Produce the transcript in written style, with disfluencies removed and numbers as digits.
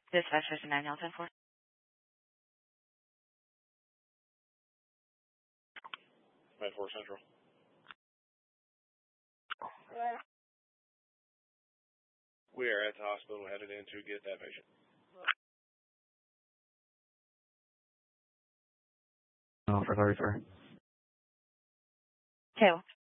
Dispatch 59 Nelson 4. Med 4 Central. We are at the hospital headed in to get that patient. For 33. Okay.